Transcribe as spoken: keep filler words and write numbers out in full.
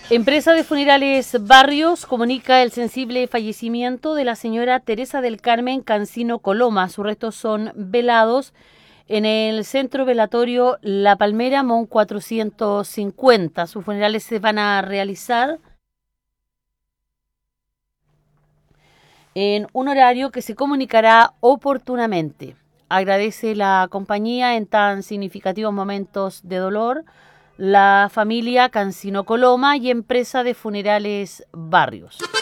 Empresa de Funerales Barrios comunica el sensible fallecimiento de la señora Teresa del Carmen Cancino Coloma. Sus restos son velados en el centro velatorio La Palmera, Mon cuatrocientos cincuenta. Sus funerales se van a realizar en un horario que se comunicará oportunamente. Agradece la compañía en tan significativos momentos de dolor la familia Cancino Coloma y Empresa de Funerales Barrios.